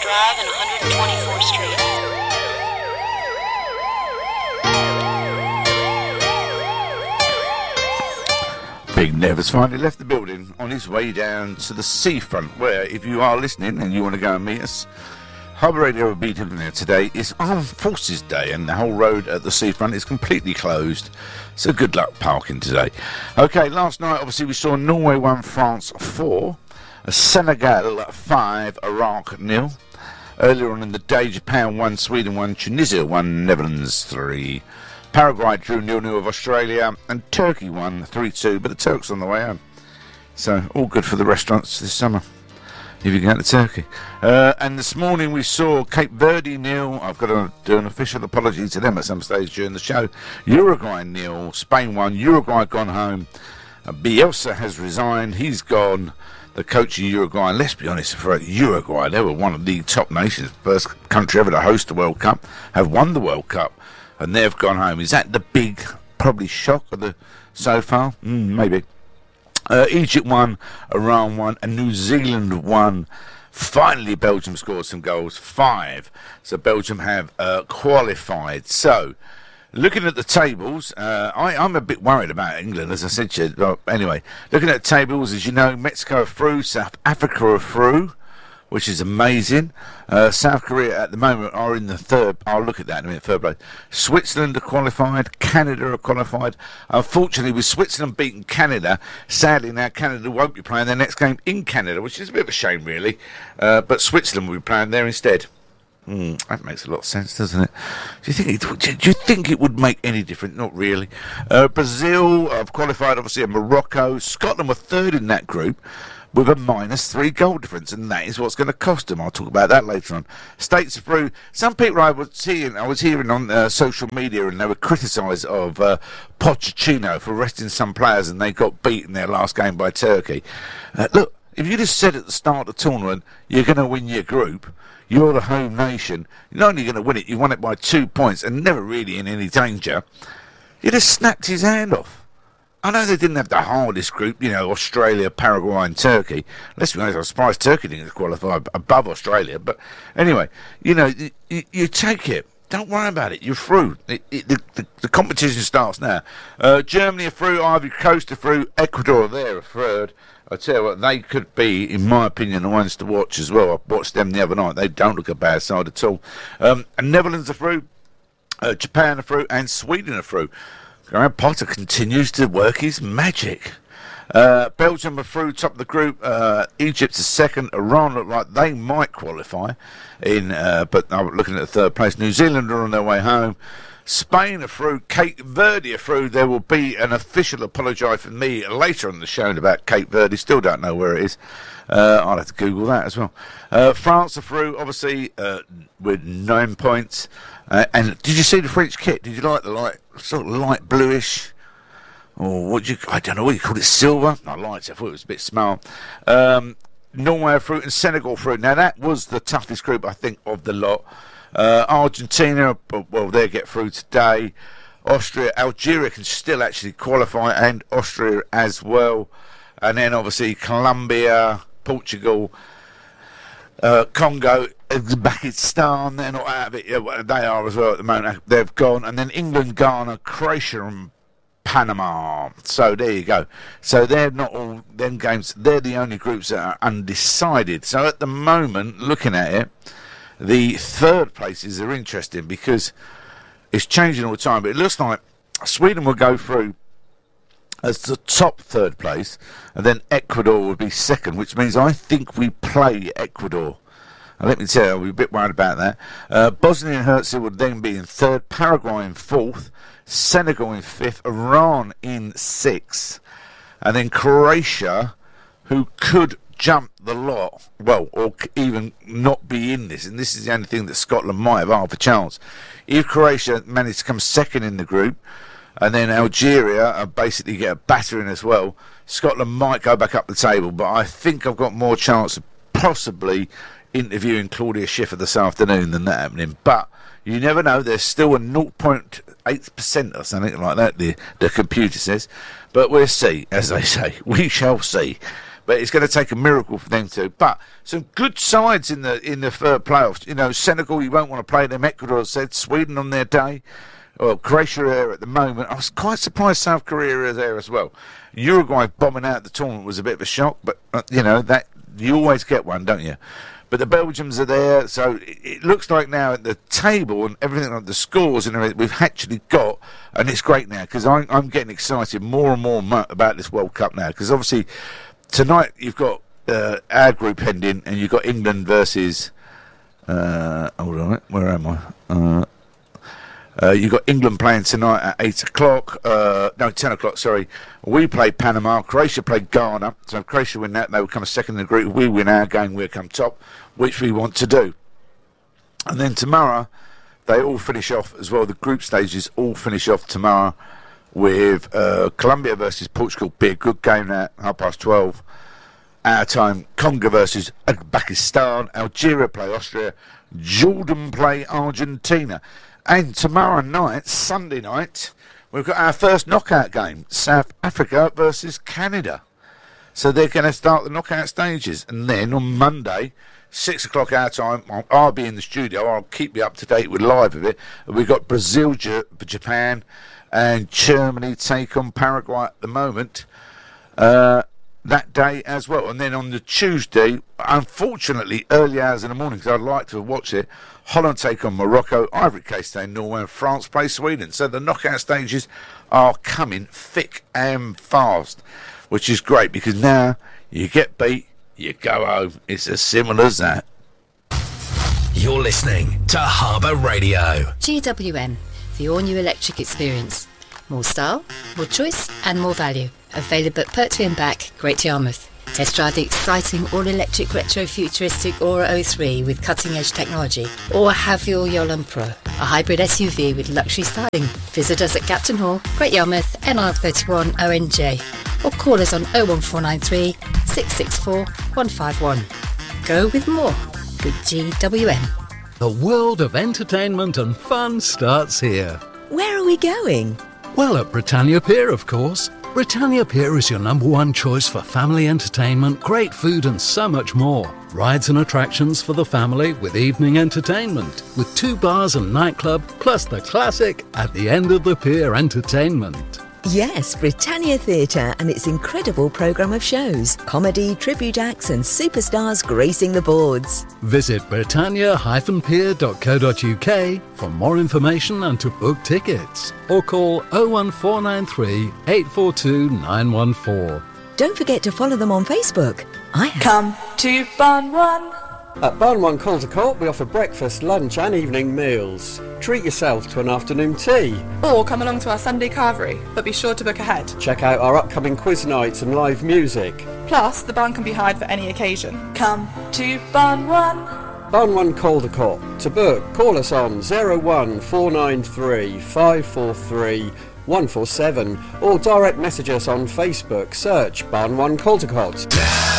Drive and 124th Street. Big Nev has finally left the building on his way down to the seafront, where, if you are listening and you want to go and meet us, Harbour Radio will be doing there today. It's Armed Forces Day, and the whole road at the seafront is completely closed. So good luck parking today. Okay, last night, obviously, we saw Norway 1, France 4, Senegal 5, Iraq 0. Earlier on in the day, Japan 1, Sweden 1, Tunisia 1, Netherlands 3. Paraguay drew 0-0 with Australia, and Turkey won 3-2, but the Turks on the way home. So, all good for the restaurants this summer, if you go to Turkey. And this morning we saw Cape Verde 0. I've got to do an official apology to them at some stage during the show. Uruguay 0, Spain 1, Uruguay gone home. Bielsa has resigned, he's gone. The coach of Uruguay, and let's be honest, for Uruguay, they were one of the top nations, first country ever to host the World Cup, have won the World Cup, and they've gone home. Is that the big, probably, shock of the so far? Maybe. Egypt won, Iran won, and New Zealand won. Finally, Belgium scored some goals, 5. So Belgium have qualified. So, looking at the tables, I'm a bit worried about England, as I said to you. Well, anyway, looking at the tables, as you know, Mexico are through, South Africa are through, which is amazing. South Korea at the moment are in the third. I'll look at that in a minute, third place. Switzerland are qualified. Canada are qualified. Unfortunately, with Switzerland beating Canada, sadly now Canada won't be playing their next game in Canada, which is a bit of a shame, really. But Switzerland will be playing there instead. That makes a lot of sense, doesn't it? Do you think it would make any difference? Not really. Brazil have qualified, obviously, and Morocco. Scotland were third in that group, with a -3 goal difference, and that is what's going to cost them. I'll talk about that later on. States are through. Some people I was hearing on social media, and they were criticised of Pochettino for resting some players, and they got beat in their last game by Turkey. Look, if you just said at the start of the tournament, you're going to win your group, you're the home nation, you're not only going to win it, you won it by 2 points, and never really in any danger, you just snapped his hand off. I know they didn't have the hardest group, Australia, Paraguay and Turkey. Let's be honest, I'm surprised Turkey didn't qualify above Australia. But anyway, you take it. Don't worry about it. You're through. The competition starts now. Germany are through, Ivory Coast are through, Ecuador are third. I tell you what, they could be, in my opinion, the ones to watch as well. I watched them the other night. They don't look a bad side at all. And Netherlands are through, Japan are through, and Sweden are through. Graham Potter continues to work his magic. Belgium are through, top of the group. Egypt is second. Iran look like they might qualify, but I'm looking at the third place. New Zealand are on their way home. Spain are through. Cape Verde are through. There will be an official apology from me later on the show about Cape Verde. Still don't know where it is. I'll have to Google that as well. France are through, obviously, with 9 points. And did you see the French kit? Did you like the sort of light bluish, or I don't know what you call it, silver? I liked it. I thought it was a bit smart. Norway are through and Senegal through. Now that was the toughest group, I think, of the lot. Argentina, well, they get through today. Algeria can still actually qualify, and Austria as well. And then obviously Colombia, Portugal, Congo, Uzbekistan, they're not out of it. Yeah, they are as well at the moment. They've gone. And then England, Ghana, Croatia and Panama. So there you go. So they're not all them games. They're the only groups that are undecided. So at the moment, looking at it, the third places are interesting because it's changing all the time. But it looks like Sweden will go through as the top third place, and then Ecuador will be second, which means I think we play Ecuador. And let me tell you, I'll be a bit worried about that. Bosnia and Herzegovina would then be in third, Paraguay in fourth, Senegal in fifth, Iran in sixth, and then Croatia, who could jump the lot, well, or even not be in this, and this is the only thing that Scotland might have half a chance. If Croatia managed to come second in the group, and then Algeria basically get a battering as well, Scotland might go back up the table, but I think I've got more chance of possibly interviewing Claudia Schiffer this afternoon than that happening. But you never know, there's still a 0.8% or something like that, the computer says. But we'll see, as they say. We shall see. but it's going to take a miracle for them to. But some good sides in the playoffs. You know, Senegal, you won't want to play them. Ecuador said, Sweden on their day. Well, Croatia are there at the moment. I was quite surprised South Korea are there as well. Uruguay bombing out the tournament was a bit of a shock, but you know that you always get one, don't you? But the Belgians are there, so it looks like now at the table and everything, like the scores and everything, we've actually got, and it's great now because I'm getting excited more and more about this World Cup now, because obviously tonight you've got our group ending, and you've got England versus. Hold on, where am I? You've got England playing tonight at 8 o'clock. 10 o'clock, sorry. We play Panama. Croatia play Ghana. So if Croatia win that, they will come second in the group. If we win our game, we'll come top, which we want to do. And then tomorrow, they all finish off as well. The group stages all finish off tomorrow with Colombia versus Portugal. Be a good game at 12:30 our time. Congo versus Uzbekistan. Algeria play Austria. Jordan play Argentina. And tomorrow night, Sunday night, we've got our first knockout game, South Africa versus Canada. So they're going to start the knockout stages. And then on Monday, 6 o'clock our time, I'll be in the studio. I'll keep you up to date with live of it. We've got Brazil, Japan, and Germany take on Paraguay at the moment. That day as well. And then on the Tuesday, unfortunately, early hours in the morning, because I'd like to watch it, Holland take on Morocco, Ivory Coast stay Norway, and France play Sweden. So the knockout stages are coming thick and fast, which is great, because now you get beat, you go home. It's as simple as that. You're listening to Harbour Radio. GWM, the all-new electric experience. More style, more choice, and more value. Available at Pertwee and Back, Great Yarmouth. Test drive the exciting all-electric retro-futuristic Aura 03 with cutting-edge technology. Or have your Yolan Pro, a hybrid SUV with luxury styling. Visit us at Captain Hall, Great Yarmouth, NR31 ONJ. Or call us on 01493 664 151. Go with more with GWM. The world of entertainment and fun starts here. Where are we going? Well, at Britannia Pier, of course. Britannia Pier is your #1 choice for family entertainment, great food and so much more. Rides and attractions for the family with evening entertainment, with 2 bars and nightclub, plus the classic at the end of the pier entertainment. Yes, Britannia Theatre and its incredible programme of shows, comedy, tribute acts and superstars gracing the boards. Visit britannia-pier.co.uk for more information and to book tickets. Or call 01493 842 914. Don't forget to follow them on Facebook. Come to Barn One. At Barn One Caldecott, we offer breakfast, lunch and evening meals. Treat yourself to an afternoon tea. Or come along to our Sunday carvery, but be sure to book ahead. Check out our upcoming quiz nights and live music. Plus, the barn can be hired for any occasion. Come to Barn One. Barn One Caldecott. To book, call us on 01493 543 147 or direct message us on Facebook. Search Barn One Caldecott.